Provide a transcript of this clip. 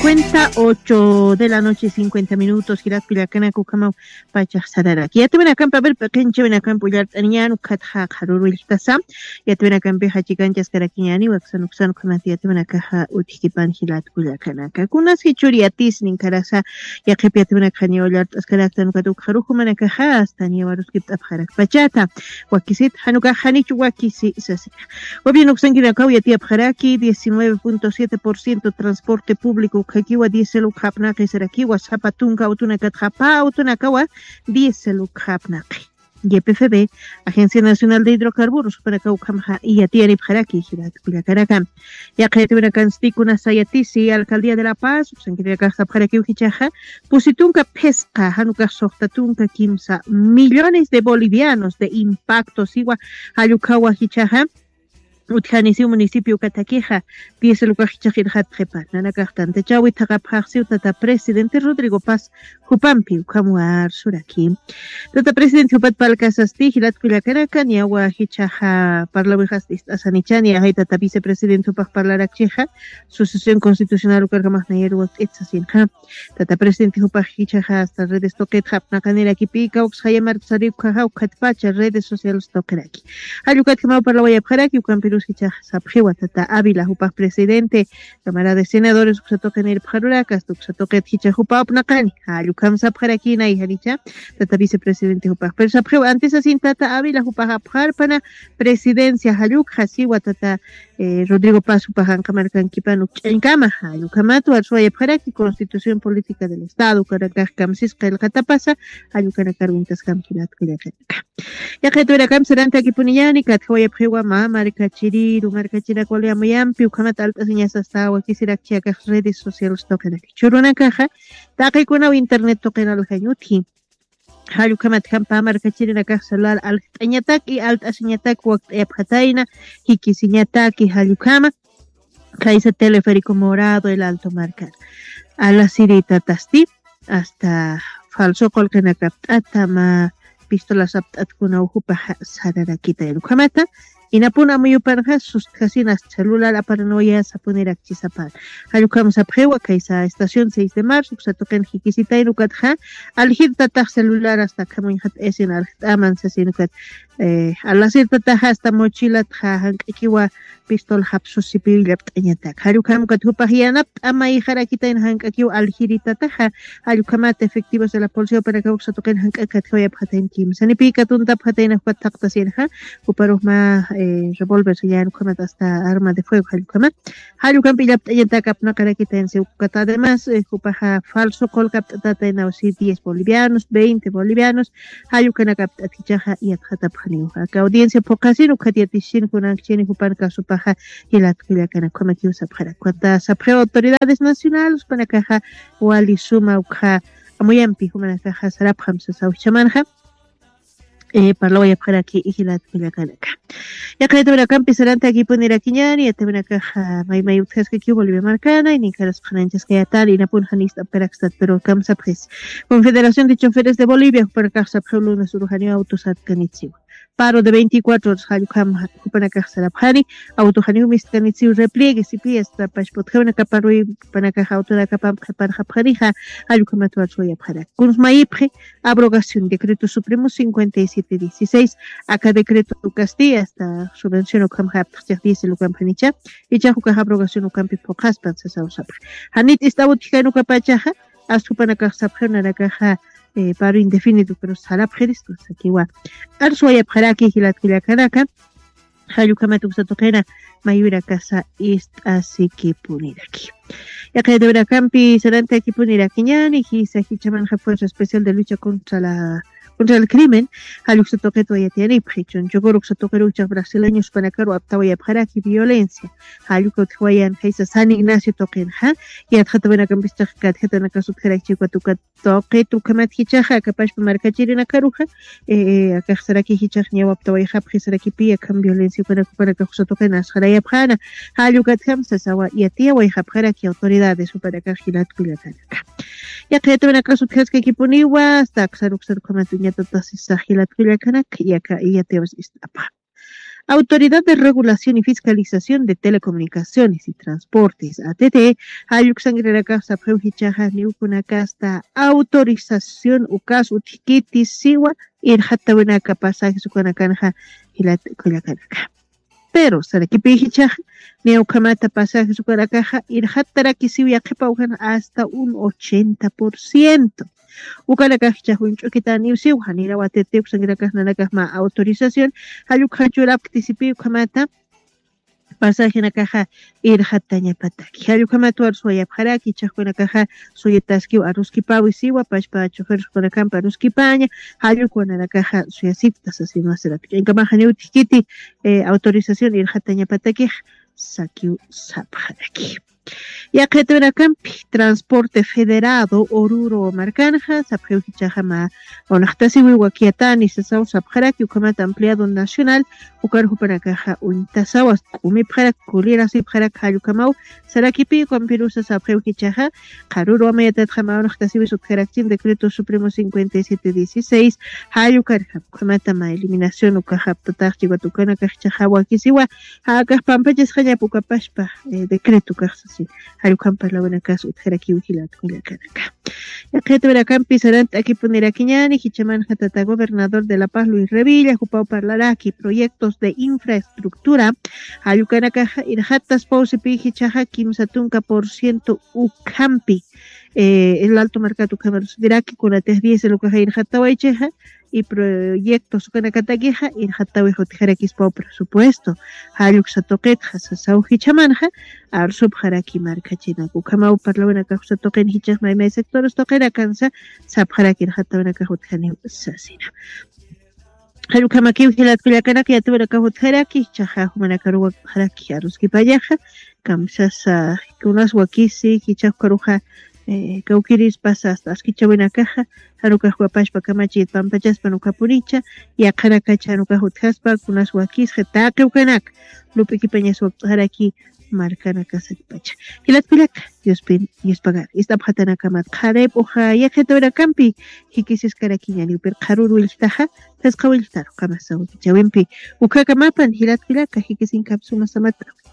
8 de la noche, 50 minutos. Girat Pilacana, Cucamau, Pacha Sararaki. Ya te ven acá para ver pequeño, ven acá en Puyar, Anian, Katha, Harurulitasa. Ya te ven acá en Pejachicanchas, Caraquiani, Waxanuxan, Kamati, ya te ven acá, Utikipan, Gilat Pilacana. Kunas Hichuriatis, Ninkarasa, ya que te ven acá, Niolar, Ascaractan, Katuk, Harukuman, Akaja, hasta Niavaruskip, Abharak, Pachata, Wakisit, Hanuka, Hanich, Wakisi, Sasi. O bien, Oxanguinacau, ya te Abharaki, 19.7% transporte público. Kakiwa diesel ukapnaki serakiwa zapatunka autunakatjapa autunakawa diesel ukapnaki. YPFB, Agencia Nacional de Hidrocarburos, para Caucamja y Yatiari Pjaraki, Girat Pilacaracam. Ya que te ven acá en Sticuna Sayatisi, Alcaldía de La Paz, Sanquilla Caja Pjaraki Ujichaja, Pusitunca Pesca, Hanuka Softatunca Kimsa, millones de bolivianos de impactos, Igual Ayukawa Hichaja. Utjanisi municipio Cataqueja, 10 lugar Hichajirhat Trepa, Nanakartan, Techawi Tagapjarsi, Tata Presidente Rodrigo Paz, Jupampi, Ukamuar, Suraki. Tata Presidente Jupat Palcasasti, Hilat Pilacaraca, Niagua Hichaja, Parlavejas, Asanichani, Tata Vicepresidente Jupak Parlaracheja, Sucesión Constitucional Ucargamajnayer, Etzasinja, Tata Presidente Jupak Hichaja, hasta redes Toquet, Hapnacanera Kipika, Uxhayamar Saripkaja, Ukatpacha, redes sociales Tokeraki. Ayukat Kamau Parlavaya Pjaraki, Ukampiru Sabjewa Tata Ávila, Jupas Presidente, Cámara de Senadores, Uxatoque Nir Pjaruracas, Uxatoque Hicha Jupa Upnacani, Ayukam Sabjarakina y Haricha, Tata Vicepresidente Jupas. Pero Sabjewa, antes así Tata Ávila, Jupas Apjarpana, Presidencia Hayuk, Hasiwa Tata Rodrigo Paz, Upajan Camarcan Kipanu, Encama, Ayukamatu, Arsuaya Pjaraki, Constitución Política del Estado, Caracas Camsisca, el Catapasa, Ayukana Carvintas Camquilat, Kiriaca. Ya que tú eras Camserante aquí Punillani, Catjoya Pjewa, Marcachi. Marcachira cual mayampi ukamat altas señas hasta o quisiera que redes sociales toquen aquí. Churuna caja, taque con internet toquen al cañuti. Halukamat campa marcachira la caja celular al tañatak y alta señatak o epjataina, hiki señatak y halukama, caisa teleférico morado el alto marcar. A la sirita tasti hasta falso colcanacap atama pistolas aptat con ujupa sararakita el ukamata. Inapuna mayupanja sus casinas celular a paranoia sapunera chisapan. Hayukam sapjewa kaisa estación 6 de marzo, se toquen hikisita y nukatja, alhir tatah celular hasta kamunhat esin aman sasinukat. Al hacer tatah hasta mochila tja hankiwa pistol hapsus sipilap tañatak. Hayukam kathupahianap ama hijarakita en hankakiw alhirita taja, hayukamat efectivos de la policía para que se toquen hankakatjoya pjaten kim. Sanipika tunta pjaten afkatakta sinja, uparuhma revólver ya no comet hasta arma de fuego Halukam pilap tayenta kapna karakita en Seucata. Además jupaja falso colcap tata en 10 bolivianos 20 bolivianos Halukana kaptatichaja y atjata paniu acá audiencia pokasino katiatishin kunan chini jupan kasupaja y la kilakana cometiu sapjara cuanta sapre autoridades nacionales para caja wali suma ukha amuyampi humana caja sarap hamsa sauchamanja Parloya para aquí y la Pilacanaca. Ya que te ven acá empezarán aquí poner aquí ya te ven acá may ustedes que Bolivia marcana y ni caras pananchas que atar y na punjanista peraxtat pero camsa pres. Confederación de Choferes de Bolivia para casa Pauluna Surujani Autosat Canitziu. Paro de 24 horas Hayukam Hupanaka Sarabhani, Autohaniu Miskanitziu repliegue si piesta Pashpotjana Caparui Panaka Autora Capam Capar Japjarija, Hayukamatu Achoya para. Kunsmaipre, abrogación, decreto supremo 5716, acá decreto Castilla hasta subvención o Camhap, dice Lucam Panicha, y Chajuca abrogación o Campi Pocaspan Sasausapre. Hanit estaba Ticano Capachaja, Astupanaka Sapjana la caja. Paro indefinido, pero sarap geristos aquí va. Arsuaya Pjaraki Hilat Kilakaraca, Hayukamatu Satokena, Mayura Casa East, así que punir aquí. Ya que de Veracampi, Sarante aquí punir aquí, y Hisa Hichamanja Fuerza Especial de Lucha contra el crimen, Haluxatoqueto y Atiani Prichon, Yogoruxatoqueruchas brasileños Panacaro, Aptawaya Pjaraki, violencia, Halucothuayan, Heisa San Ignacio Toquenja, y Adjatavena Campista Catjetana Casutjera Chihuatuca Toque, Tucamat Hichaja, capaz de marcachirina Caruja, Acasaraki Hichaj, Aptawaya Hapjisaraki Pia, Cam violencia para Cajuatoquenas, Jaraya Prana, Halucat Hamsasawa, y Atia Wayhapjaraki, autoridades, para Cajilat Culiacanaca. Ya que te ven acá subjetos que equiponiwa, hasta Xaruxar Comatuña Totas y Sajilat Culiacanac, y acá y ya te vas a Autoridad de Regulación y Fiscalización de Telecomunicaciones y Transportes, ATT, Ayuxangreraka Sapeuhichaja Niukunakasta, autorización Ukas Uchikiti Siwa, Irhatawenaka Pasaje Sukanakanja, Hilat Kuyakanaka. Pero, Sarakipihichaja, Neukamata Pasaje Sukanakaja, Irhataraki Siwa Kepaujan hasta un 80%. Ukalakajchahunchukita niusiuhan irawatete usangirakajnanakajma autorización hayukhachurap tisipi ukamata pasaje nakaja irhatañapataki hayukhamatuar suayapjaraki chajkunakaja suyetaskiw aruskipawi siwa pashpa chofer kunakampa aruskipaña hayukunanakaja suyasiptas así no haceraki enkamaja niutikiti autorización irhatañapataki sakiw sapjaraki. Yaquetuerakampi, Transporte Federado, Oruro Marcanja, Sapjeuchajama, Onachtasiwi Wakiatani, Sasau Sapjaraki, Ukamata Ampliado Nacional, Ukarjupanakaja, Untasawas, Umipjarak, Kulira Sipjarak, Hayukamau, Sarakipi, Compirusa Sapjeuchichaja, Karuro Ameyatat Jama, Onachtasiwi Subjerakin, Decreto Supremo 5716, Hayukarja, Ukamatama, Eliminación, Ukajap, Tatachi, Guatucana, Kachajawa, Kisiwa, Hakas Pampaches, Hayapukapashpa, Decreto Kaxas. Hayukampa la buena casa utjaraki ujilat kuyakanaka. Yaquetuerakampi sarant aquí poneraquiñani, Hichaman Jatata, gobernador de La Paz, Luis Revilla, Jupau Parlaraki, proyectos de infraestructura, Hayukanaka, Irhatas Pausipi, Hichaja, Kim Satunca % Ucampi, el alto mercado Cameros Diraki, con la TES 10, lo que hay Irhatawaicheja, y proyectos Kanakataqueja, Irhatawi Hotjarakis Pau presupuesto, Hayuk Satoket, Hasasau Hichamanja, Arsub Haraki Marcachina, Kukamau Parlawana Kausatoken Hichas Maime sectores Tokera Kansa, Sapharaki Irhatawena Kahutjani Sasina. Hayukamaki Hilat Kuyakanaki, Atubera Kahutjaraki, Chaja Humanakaru Haraki, Aruski Payaja, Kamsasa, Kunas Wakisi, Hichakaruja. Kaukiris pasa hasta Asquichabuena caja, Haruka Huapashpa Kamachi, Pampachaspa Nukapuricha, y a Karakacha Nukahutjaspa, Kunas Wakis, Getake Ukanak, Lupiki Peñas Haraki, Marcana Casa de Pacha. Y la Pilak, Dios Pin, Dios Pagar, Istabhatana Kamat, Harep, Oja, Yaketora Campi, Hikisis Karakiñani, Uper Haruru Iltaja, Pescawiltaro, Kamasau, Chawimpi, Ukakamapan, Hilat Pilaka, Hikisin Kapsuma Samatra.